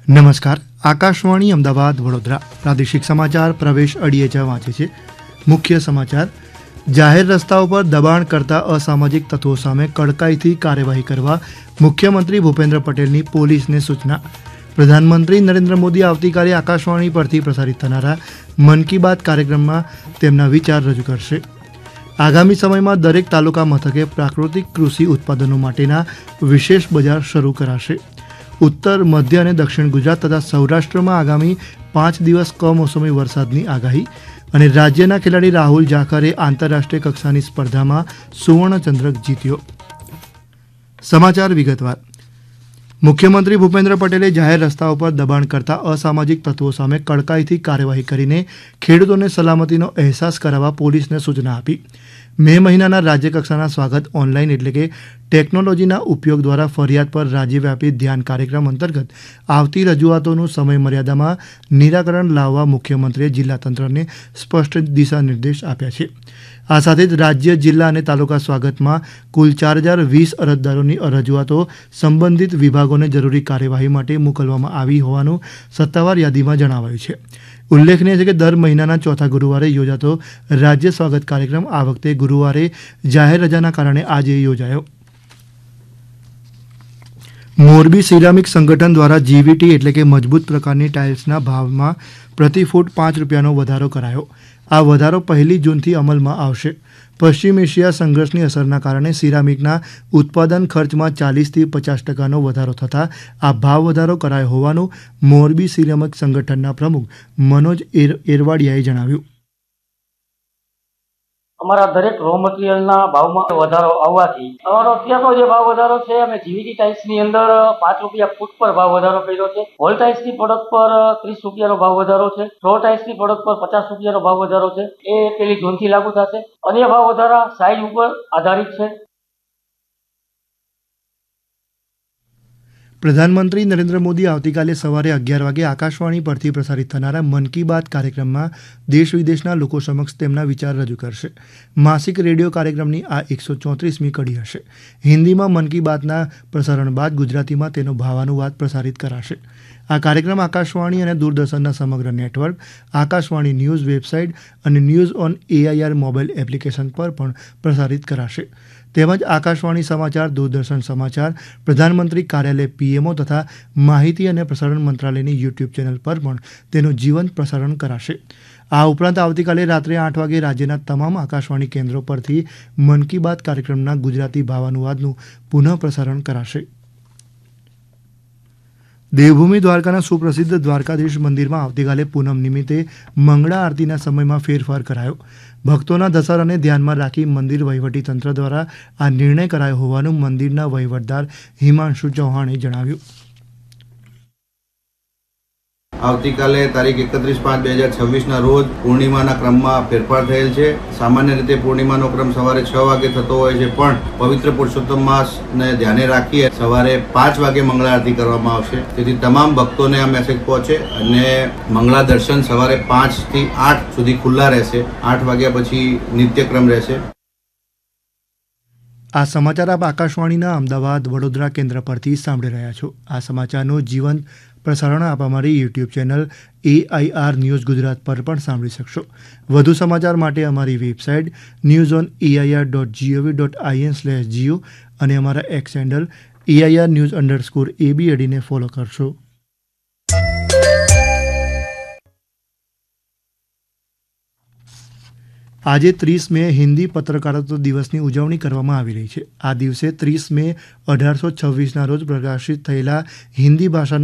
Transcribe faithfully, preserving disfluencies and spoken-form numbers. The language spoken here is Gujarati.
નમસ્કાર. આકાશવાણી અમદાવાદ વડોદરા પ્રાદેશિક સમાચાર પ્રવેશ અડીએચા વાંચે છે. મુખ્ય સમાચાર. જાહેર રસ્તાઓ પર દબાણ કરતા અસામાજિક તત્વો સામે કડકાઈથી કાર્યવાહી કરવા મુખ્યમંત્રી ભૂપેન્દ્ર પટેલની પોલીસને સૂચના. પ્રધાનમંત્રી નરેન્દ્ર મોદી આવતીકાલે આકાશવાણી પરથી પ્રસારિત થનારા મન કી બાત કાર્યક્રમમાં તેમના વિચાર રજૂ કરશે. આગામી સમયમાં દરેક તાલુકા મથકે પ્રાકૃતિક કૃષિ ઉત્પાદનો માટેના વિશેષ બજાર શરૂ કરાશે. ઉત્તર મધ્ય અને દક્ષિણ ગુજરાત તથા સૌરાષ્ટ્રમાં આગામી પાંચ દિવસ કમોસમી વરસાદની આગાહી અને રાજ્યના ખેલાડી રાહુલ જાખરે આંતરરાષ્ટ્રીય કક્ષાની સ્પર્ધામાં સુવર્ણચંદ્રક જીત્યો. સમાચાર વિગતવાર. મુખ્યમંત્રી ભૂપેન્દ્ર પટેલે જાહેર રસ્તાઓ પર દબાણ કરતા અસામાજિક તત્વો સામે કડકાઈથી કાર્યવાહી કરીને ખેડૂતોને સલામતીનો અહેસાસ કરાવવા પોલીસને સૂચના આપી. મે મહિનાના રાજ્યકક્ષાના સ્વાગત ઓનલાઈન એટલે કે ટેકનોલોજીના ઉપયોગ દ્વારા ફરિયાદ પર રાજ્યવ્યાપી ધ્યાન કાર્યક્રમ અંતર્ગત આવતી રજૂઆતોનું સમય મર્યાદામાં નિરાકરણ લાવવા મુખ્યમંત્રીએ જિલ્લા તંત્રને સ્પષ્ટ દિશા નિર્દેશ આપ્યા છે. આ સાથે જ રાજ્ય જિલ્લા અને તાલુકા સ્વાગતમાં કુલ ચાર હજાર વીસ અરજદારોની રજૂઆતો સંબંધિત વિભાગોને જરૂરી કાર્યવાહી માટે મોકલવામાં આવી હોવાનું સત્તાવાર યાદીમાં જણાવાયું છે. ઉલ્લેખનીય છે કે દર મહિનાના ચોથા ગુરુવારે યોજાતો રાજ્ય સ્વાગત કાર્યક્રમ આ વખતે ગુરુવારે જાહેર રજાના કારણે આજે યોજાયો. મોરબી સિરામિક સંગઠન દ્વારા જીવીટી એટલે કે મજબૂત પ્રકારની ટાઇલ્સના ભાવમાં પ્રતિ ફૂટ પાંચ રૂપિયાનો વધારો કરાયો. આ વધારો પહેલી જૂનથી અમલમાં આવશે. પશ્ચિમ એશિયા સંઘર્ષની અસરના કારણે સિરામિકના ઉત્પાદન ખર્ચમાં ચાલીસથી પચાસ ટકાનો વધારો થતાં આ ભાવ વધારો કરાયો હોવાનું મોરબી સિરામિક સંગઠનના પ્રમુખ મનોજ એર એરવાડિયાએ જણાવ્યું. અમારા દરેક રો મટીરિયલના ભાવમાં વધારો આવવાથી અમારો અત્યારનો જે ભાવ વધારો છે અમે જીવીટી ટાઇલ્સની અંદર પાંચ રૂપિયા ફૂટ પર ભાવ વધારો કર્યો છે. હોલ ટાઇલ્સની પ્રોડક્ટ પર ત્રીસ રૂપિયાનો ભાવ વધારો છે. ફ્લોર ટાઇલ્સની પ્રોડક્ટ પર પચાસ રૂપિયાનો ભાવ વધારો છે. એ પેલી જૂનથી લાગુ થશે. અન્ય ભાવ વધારા સાઇઝ ઉપર આધારિત છે. પ્રધાનમંત્રી નરેન્દ્ર મોદી આવતીકાલે સવારે અગિયાર વાગે આકાશવાણી પરથી પ્રસારિત થનારા મન કી બાત કાર્યક્રમમાં દેશ વિદેશના લોકો સમક્ષ તેમના વિચાર રજૂ કરશે. માસિક રેડિયો કાર્યક્રમની આ એકસો ચોત્રીસમી કડી હશે. હિન્દીમાં મન કી બાતના પ્રસારણ બાદ ગુજરાતીમાં તેનો ભાવાનુવાદ પ્રસારિત કરાશે. આ કાર્યક્રમ આકાશવાણી અને દૂરદર્શનના સમગ્ર નેટવર્ક, આકાશવાણી ન્યૂઝ વેબસાઇટ અને news on AIR mobile application પર પણ પ્રસારિત કરાશે. તેમજ આકાશવાણી સમાચાર, દૂરદર્શન સમાચાર, પ્રધાનમંત્રી કાર્યાલય પીએમઓ તથા માહિતી અને પ્રસારણ મંત્રાલયની યુટ્યુબ ચેનલ પર પણ તેનું જીવંત પ્રસારણ કરાશે. આ ઉપરાંત આવતીકાલે રાત્રે આઠ વાગે રાજ્યના તમામ આકાશવાણી કેન્દ્રો પરથી મન કી બાત કાર્યક્રમના ગુજરાતી ભાવાનુવાદનું પુનઃ પ્રસારણ કરાશે. દેવભૂમિ દ્વારકાના સુપ્રસિદ્ધ દ્વારકાધીશ મંદિરમાં આવતીકાલે પૂનમ નિમિત્તે મંગળા આરતીના સમયમાં ફેરફાર કરાયો. ભક્તોના ધસારાને ધ્યાનમાં રાખી મંદિર વહીવટી તંત્ર દ્વારા આ નિર્ણય કરાયો હોવાનું મંદિરના વહીવટદાર હિમાંશુ ચૌહાણે જણાવ્યું. આવતીકાલે તારીખ એકત્રીસ પાંચ બે હજાર છવ્વીસના રોજ પૂર્ણિમાના ક્રમમાં ફેરફાર થયેલ છે. સામાન્ય રીતે પૂર્ણિમાનો ક્રમ સવારે છ વાગે થતો હોય છે, પણ પવિત્ર પુરુષોત્તમ માસને ધ્યાને રાખી સવારે પાંચ વાગે મંગળા આરતી કરવામાં આવશે. તેથી તમામ ભક્તોને આ મેસેજ પહોંચે અને મંગળા દર્શન સવારે પાંચ થી આઠ સુધી ખુલ્લા રહેશે. આઠ વાગ્યા પછી નિત્યક્રમ રહેશે. આ સમાચાર આપ આકાશવાણીના અમદાવાદ વડોદરા કેન્દ્ર પરથી સાંભળી રહ્યા છો. આ સમાચારનું જીવંત પ્રસારણ આપ અમારી YouTube channel AIR news Gujarat પર પણ સાંભળી શકશો. વધુ સમાચાર માટે અમારી website news on AIR dot GOV dot IN slash Jio અને અમારા x handle AIR news underscore એબી એડીને ફોલો કરશો. આજે ત્રીસ મે હિન્દી પત્રકારત્વ દિવસની ઉજવણી કરવામાં આવી રહી છે. આ દિવસે ત્રીસ મે અઢારસો છવ્વીસના રોજ પ્રકાશિત થયેલા હિન્દી ભાષાના